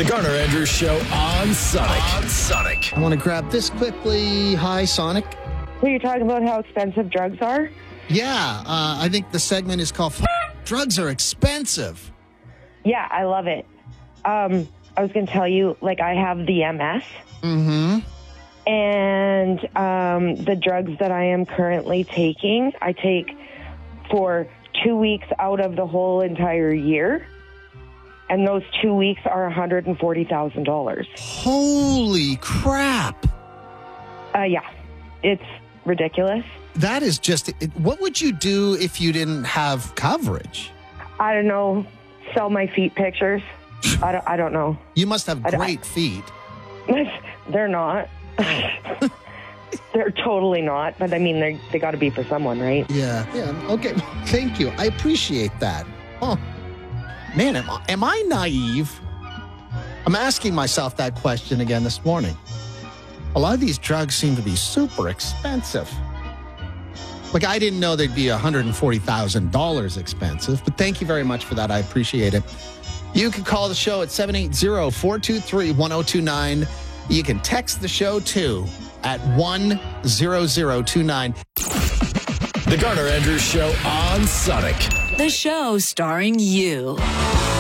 The Garner Andrews Show on Sonic. I want to grab this quickly. Hi, Sonic. So you're talking about how expensive drugs are? Yeah, I think the segment is called Drugs Are Expensive. Yeah, I love it. I was going to tell you, I have the MS. Mm-hmm. And the drugs that I am currently taking, I take for 2 weeks out of the whole entire year. And those 2 weeks are $140,000. Holy crap. Yeah, it's ridiculous. That is just, what would you do if you didn't have coverage? I don't know. Sell my feet pictures. I don't know. You must have great feet. They're not. They're totally not. But I mean, they got to be for someone, right? Yeah. Okay. Thank you. I appreciate that. Oh, man, am I naive? I'm asking myself that question again this morning. A lot of these drugs seem to be super expensive. I didn't know they'd be $140,000 expensive, but thank you very much for that. I appreciate it. You can call the show at 780-423-1029. You can text the show, too, at 10029. The Garner Andrews Show on Sonic. The show starring you.